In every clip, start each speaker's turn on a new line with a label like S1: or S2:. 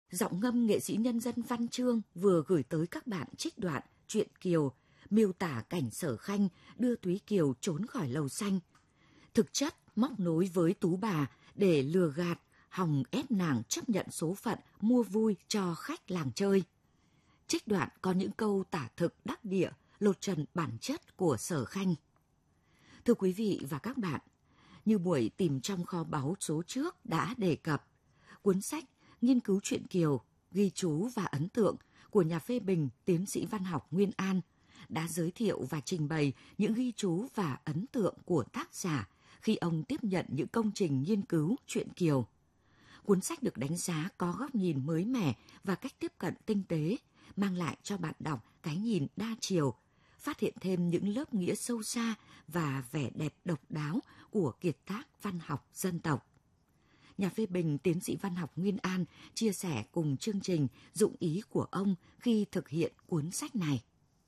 S1: Giọng ngâm nghệ sĩ nhân dân Văn Chương vừa gửi tới các bạn trích đoạn truyện Kiều miêu tả cảnh Sở Khanh đưa Túy Kiều trốn khỏi lầu xanh. Thực chất móc nối với Tú bà để lừa gạt, hòng ép nàng chấp nhận số phận mua vui cho khách làng chơi. Trích đoạn có những câu tả thực đắc địa, lột trần bản chất của Sở Khanh. Thưa quý vị và các bạn, như buổi tìm trong kho báu số trước đã đề cập, cuốn sách nghiên cứu truyện Kiều, ghi chú và ấn tượng của nhà phê bình tiến sĩ văn học Nguyên An đã giới thiệu và trình bày những ghi chú và ấn tượng của tác giả khi ông tiếp nhận những công trình nghiên cứu truyện Kiều. Cuốn sách được đánh giá có góc nhìn mới mẻ và cách tiếp cận tinh tế, mang lại cho bạn đọc cái nhìn đa chiều, phát hiện thêm những lớp nghĩa sâu xa và vẻ đẹp độc đáo của kiệt tác văn học dân tộc. Nhà phê bình tiến sĩ văn học Nguyên An chia sẻ cùng chương trình dụng ý của ông khi thực hiện cuốn sách này.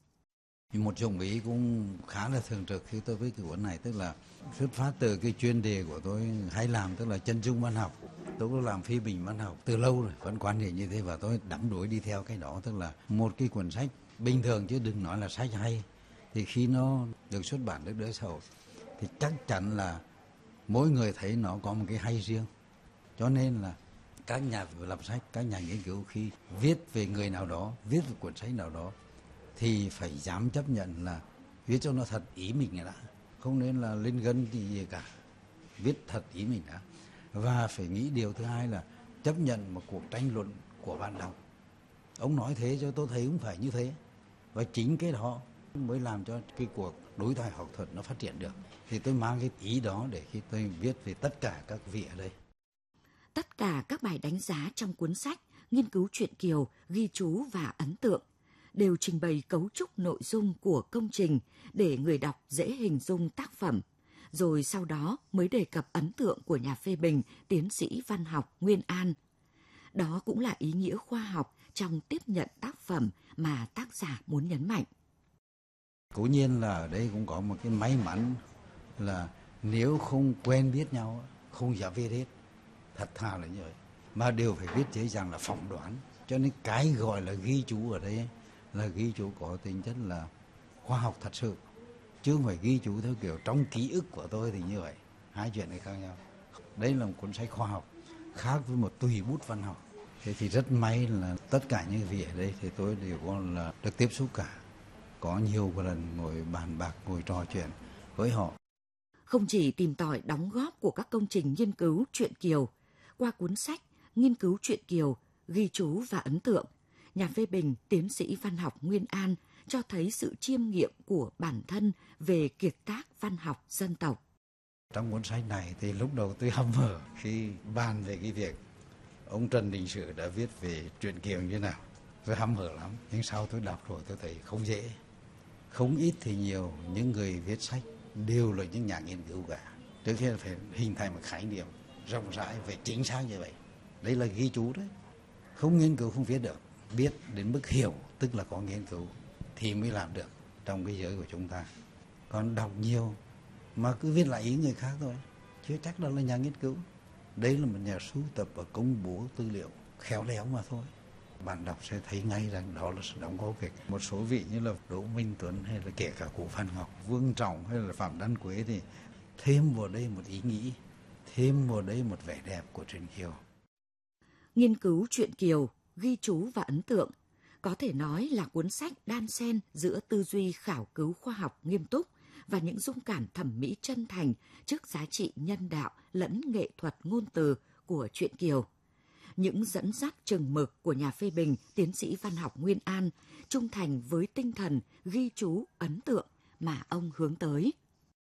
S2: Một dụng ý cũng khá là thường trực khi tôi viết cái cuốn này, tức là xuất phát từ cái chuyên đề của tôi hay làm, tức là chân dung văn học. Tôi cũng làm phê bình văn học từ lâu rồi, vẫn quan niệm như thế và tôi đắm đuối đi theo cái đó. Tức là một cái cuốn sách bình thường, chứ đừng nói là sách hay, thì khi nó được xuất bản được đời sau thì chắc chắn là mỗi người thấy nó có một cái hay riêng. Cho nên là các nhà làm sách, các nhà nghiên cứu khi viết về người nào đó, viết về cuốn sách nào đó thì phải dám chấp nhận là viết cho nó thật ý mình đã, không nên là lên gân gì cả, viết thật ý mình đã. Và phải nghĩ điều thứ hai là chấp nhận một cuộc tranh luận của bạn đọc. Ông nói thế cho tôi thấy cũng phải như thế, và chính cái đó mới làm cho cái cuộc đối thoại học thuật nó phát triển được. Thì tôi mang cái ý đó để khi tôi viết về tất cả các vị ở đây.
S1: Tất cả các bài đánh giá trong cuốn sách nghiên cứu truyện Kiều, ghi chú và ấn tượng đều trình bày cấu trúc nội dung của công trình để người đọc dễ hình dung tác phẩm, rồi sau đó mới đề cập ấn tượng của nhà phê bình tiến sĩ văn học Nguyên An. Đó cũng là ý nghĩa khoa học trong tiếp nhận tác phẩm mà tác giả muốn nhấn mạnh.
S2: Cố nhiên là ở đây cũng có một cái may mắn là nếu không quen biết nhau, không dám viết hết, thật thà là như vậy, mà đều phải viết dễ dàng là phỏng đoán. Cho nên cái gọi là ghi chú ở đây là ghi chú có tính chất là khoa học thật sự, chứ không phải ghi chú theo kiểu trong ký ức của tôi thì như vậy. Hai chuyện này khác nhau. Đây là một cuốn sách khoa học, khác với một tùy bút văn học. Thế thì rất may là tất cả những vị ở đây thì tôi đều có là được tiếp xúc cả. Có nhiều lần ngồi bàn bạc, ngồi trò chuyện với họ.
S1: Không chỉ tìm tòi đóng góp của các công trình nghiên cứu truyện Kiều, qua cuốn sách nghiên cứu truyện Kiều, ghi chú và ấn tượng, nhà phê bình tiến sĩ văn học Nguyên An cho thấy sự chiêm nghiệm của bản thân về kiệt tác văn học dân tộc.
S2: Trong cuốn sách này thì lúc đầu tôi hăm hở khi bàn về cái việc ông Trần Đình Sử đã viết về truyện Kiều như thế nào. Tôi hăm hở lắm, nhưng sau tôi đọc rồi tôi thấy không dễ. Không ít thì nhiều, những người viết sách đều là những nhà nghiên cứu cả. Trước khi phải hình thành một khái niệm rộng rãi về chính xác như vậy. Đây là ghi chú đấy. Không nghiên cứu không viết được. Biết đến mức hiểu, tức là có nghiên cứu, thì mới làm được trong cái giới của chúng ta. Còn đọc nhiều mà cứ viết lại ý người khác thôi, chưa chắc đó là nhà nghiên cứu. Đây là một nhà sưu tập và công bố tư liệu khéo léo mà thôi. Bạn đọc sẽ thấy ngay rằng đó là sự đóng góp của một số vị như là Đỗ Minh Tuấn hay là kể cả cụ Phan Ngọc, Vương Trọng hay là Phạm Đăng Quế thì thêm vào đây một ý nghĩ, thêm vào đây một vẻ đẹp của truyện Kiều.
S1: Nghiên cứu truyện Kiều, ghi chú và ấn tượng có thể nói là cuốn sách đan xen giữa tư duy khảo cứu khoa học nghiêm túc và những dung cảm thẩm mỹ chân thành trước giá trị nhân đạo lẫn nghệ thuật ngôn từ của truyện Kiều. Những dẫn dắt chừng mực của nhà phê bình tiến sĩ văn học Nguyên An trung thành với tinh thần ghi chú ấn tượng mà ông hướng tới.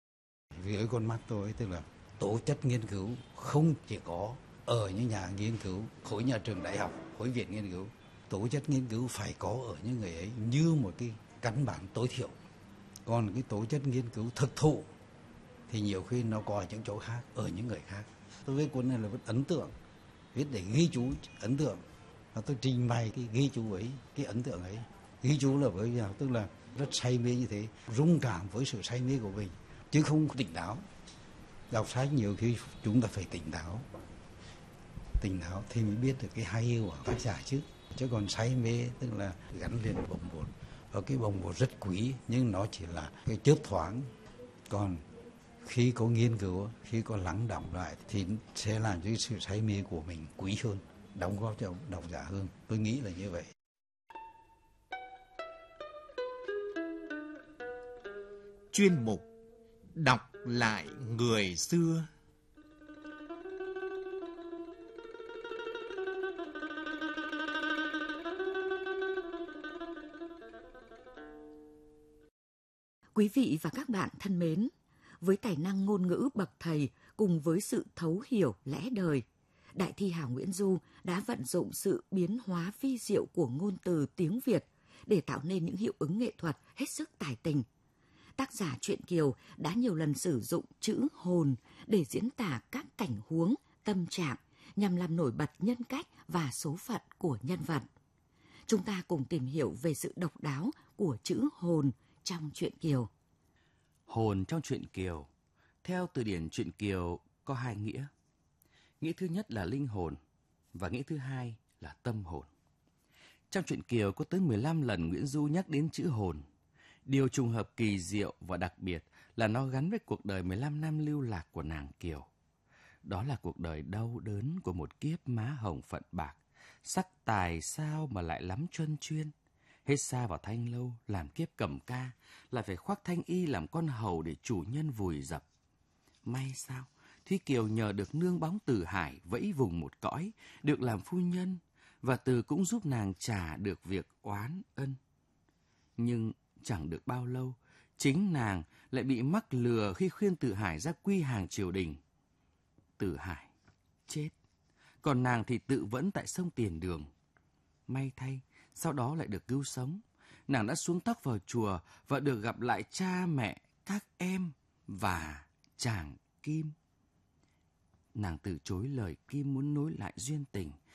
S2: Với con mắt tôi, tức là tố chất nghiên cứu không chỉ có ở những nhà nghiên cứu khối nhà trường đại học, khối viện nghiên cứu. Tố chất nghiên cứu phải có ở những người ấy như một cái căn bản tối thiểu. Còn cái tố chất nghiên cứu thực thụ thì nhiều khi nó có ở những chỗ khác, ở những người khác. Tôi viết cuốn này là viết ấn tượng, viết để ghi chú ấn tượng. Và tôi trình bày cái ghi chú ấy, cái ấn tượng ấy. Ghi chú là với nhau, tức là rất say mê như thế, rung cảm với sự say mê của mình, chứ không tỉnh táo. Đọc sách nhiều khi chúng ta phải tỉnh táo. tỉnh táo thì mới biết được cái hay của tác giả chứ. Chứ còn say mê tức là gắn liền bồng bột. Và cái bồng bột rất quý nhưng nó chỉ là cái chớp thoáng. Còn khi có nghiên cứu, khi có lắng đọng lại thì sẽ làm cho cái sự say mê của mình quý hơn, đóng góp cho độc giả hơn. Tôi nghĩ là như vậy.
S3: Chuyên mục Đọc lại người xưa.
S1: Quý vị và các bạn thân mến, với tài năng ngôn ngữ bậc thầy cùng với sự thấu hiểu lẽ đời, đại thi hào Nguyễn Du đã vận dụng sự biến hóa vi diệu của ngôn từ tiếng Việt để tạo nên những hiệu ứng nghệ thuật hết sức tài tình. Tác giả truyện Kiều đã nhiều lần sử dụng chữ hồn để diễn tả các cảnh huống, tâm trạng nhằm làm nổi bật nhân cách và số phận của nhân vật. Chúng ta cùng tìm hiểu về sự độc đáo của chữ hồn trong truyện Kiều.
S4: Hồn trong truyện Kiều, theo từ điển truyện Kiều có hai nghĩa. Nghĩa thứ nhất là linh hồn và nghĩa thứ hai là tâm hồn. Trong truyện Kiều có tới 15 lần Nguyễn Du nhắc đến chữ hồn. Điều trùng hợp kỳ diệu và đặc biệt là nó gắn với cuộc đời 15 năm lưu lạc của nàng Kiều. Đó là cuộc đời đau đớn của một kiếp má hồng phận bạc, sắc tài sao mà lại lắm truân chuyên. Hết xa vào thanh lâu làm kiếp cầm ca, lại phải khoác thanh y làm con hầu để chủ nhân vùi dập. May sao, Thúy Kiều nhờ được nương bóng Từ Hải vẫy vùng một cõi, được làm phu nhân, và Từ cũng giúp nàng trả được việc oán ân. Nhưng chẳng được bao lâu, chính nàng lại bị mắc lừa khi khuyên Từ Hải ra quy hàng triều đình. Từ Hải chết, còn nàng thì tự vẫn tại sông Tiền Đường. May thay, sau đó lại được cứu sống. Nàng đã xuống tóc vào chùa và được gặp lại cha mẹ, các em và chàng Kim. Nàng từ chối lời Kim muốn nối lại duyên tình